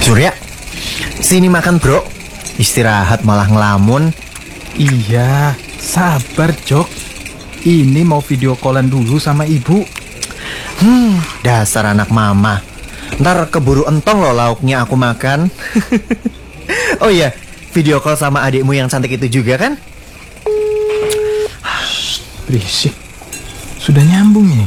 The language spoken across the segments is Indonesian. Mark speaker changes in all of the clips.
Speaker 1: Surya, sini makan bro. Istirahat malah ngelamun.
Speaker 2: Iya, sabar Jok. Ini mau video callan dulu sama ibu.
Speaker 1: Dasar anak mama. Ntar keburu entong loh lauknya aku makan. Oh iya, video call sama adikmu yang cantik itu juga kan?
Speaker 2: Berisik. Sudah nyambung nih.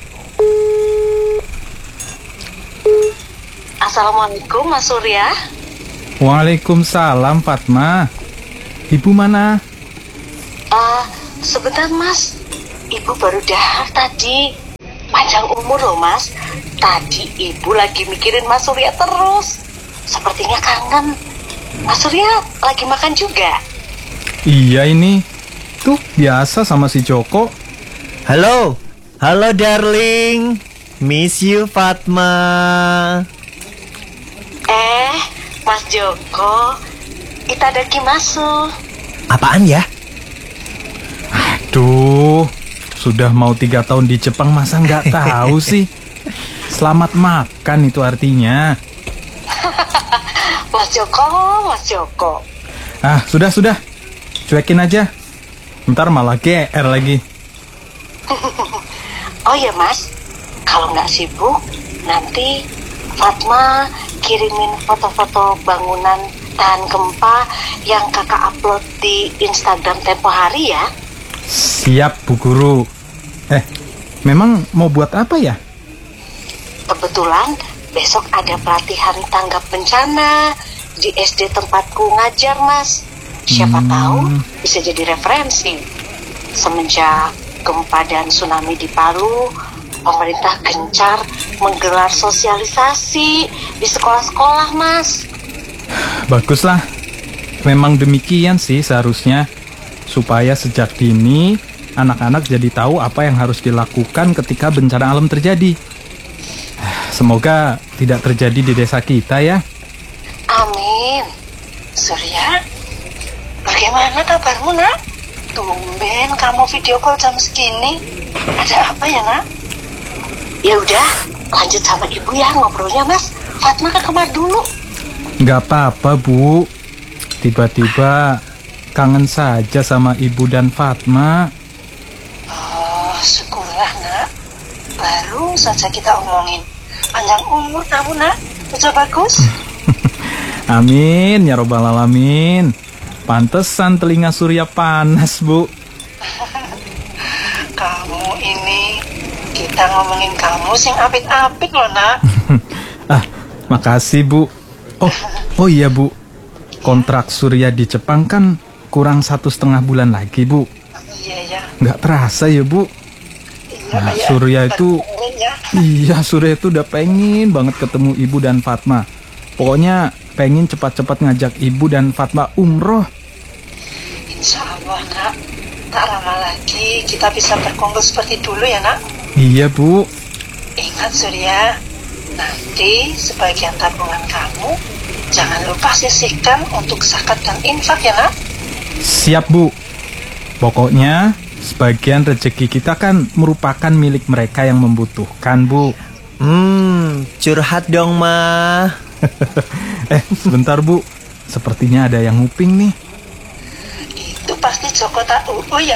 Speaker 3: Assalamualaikum Mas Surya.
Speaker 2: Waalaikumsalam Fatma. Ibu mana?
Speaker 3: Sebentar Mas, Ibu baru dahar tadi. Panjang umur loh Mas. Tadi Ibu lagi mikirin Mas Surya terus. Sepertinya kangen. Mas Surya lagi makan juga?
Speaker 2: Iya ini. Tuh biasa sama si Joko.
Speaker 1: Halo, halo darling. Miss you Fatma.
Speaker 3: Mas Joko, itadakimasu.
Speaker 1: Apaan ya?
Speaker 2: Aduh, sudah mau 3 tahun di Jepang masa nggak tahu sih. Selamat makan itu artinya.
Speaker 3: Mas Joko.
Speaker 2: Sudah. Cuekin aja. Ntar malah GR lagi.
Speaker 3: Oh ya Mas, kalau nggak sibuk, nanti Fatma kirimin foto-foto bangunan tahan gempa yang kakak upload di Instagram tempo hari ya.
Speaker 2: Siap Bu Guru. Memang mau buat apa ya?
Speaker 3: Kebetulan besok ada pelatihan tanggap bencana di SD tempatku ngajar Mas. Siapa tahu bisa jadi referensi. Semenjak gempa dan tsunami di Palu, pemerintah gencar menggelar sosialisasi di sekolah-sekolah, Mas.
Speaker 2: Baguslah. Memang demikian sih seharusnya. Supaya sejak dini, anak-anak jadi tahu apa yang harus dilakukan ketika bencana alam terjadi. Semoga tidak terjadi di desa kita ya.
Speaker 3: Amin. Surya, bagaimana kabarmu, Nak? Tumben kamu video call jam segini. Ada apa ya, Nak? Ya udah, lanjut sama ibu ya ngobrolnya, Mas. Fatma ke kamar dulu.
Speaker 2: Nggak apa-apa, Bu. Tiba-tiba kangen saja sama ibu dan Fatma.
Speaker 3: Oh, syukurlah, Nak. Baru saja kita omongin. Panjang umur kamu, Nak. Udah bagus.
Speaker 2: Amin, ya robbal alamin. Pantesan telinga Surya panas, Bu.
Speaker 3: Kamu ini, kita ngomongin kamu sing apik-apik loh, Nak.
Speaker 2: Makasih, Bu. Oh iya, Bu. Kontrak Surya di Jepang kan kurang 1,5 bulan lagi, Bu.
Speaker 3: Iya, ya.
Speaker 2: Nggak terasa ya, Bu. Nah, Surya itu udah pengen banget ketemu ibu dan Fatma. Pokoknya pengen cepat-cepat ngajak ibu dan Fatma umroh.
Speaker 3: Insya Allah, Nak. Tak lama lagi kita bisa berkumpul seperti dulu ya, Nak.
Speaker 2: Iya, Bu.
Speaker 3: Ingat, Surya. Nanti sebagian tabungan kamu jangan lupa sisihkan untuk zakat dan infak ya, Nak.
Speaker 2: Siap, Bu. Pokoknya sebagian rezeki kita kan merupakan milik mereka yang membutuhkan, Bu.
Speaker 1: Curhat dong, Ma.
Speaker 2: Sebentar, Bu. Sepertinya ada yang nguping nih.
Speaker 3: Itu pasti Joko tak ya.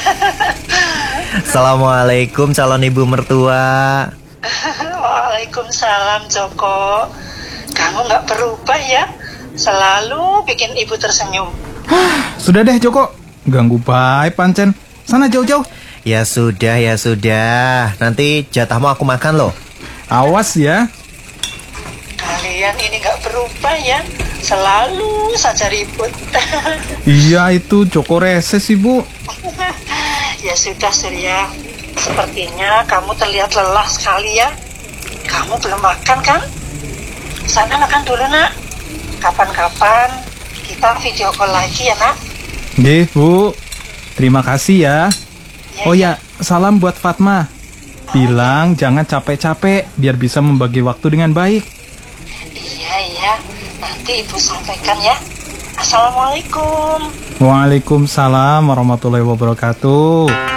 Speaker 1: Assalamualaikum calon ibu mertua.
Speaker 3: Waalaikumsalam, Joko. Kamu nggak berubah ya. Selalu bikin ibu tersenyum.
Speaker 2: Sudah deh, Joko. Ganggu baik pancen. Sana jauh-jauh.
Speaker 1: Ya sudah. Nanti jatahmu aku makan loh.
Speaker 2: Awas ya.
Speaker 3: Kalian ini nggak berubah ya. Selalu saja ribut.
Speaker 2: Iya, itu Joko rese sih, Bu.
Speaker 3: Ya sudah, Surya. Sepertinya kamu terlihat lelah sekali ya. Kamu belum makan kan? Sana makan dulu, Nak. Kapan-kapan kita video call lagi ya, Nak.
Speaker 2: Nggih, Bu. Terima kasih ya. Oh ya, salam buat Fatma. Bilang jangan capek-capek biar bisa membagi waktu dengan baik.
Speaker 3: Iya. Nanti Ibu sampaikan ya. Assalamualaikum.
Speaker 2: Waalaikumsalam warahmatullahi wabarakatuh.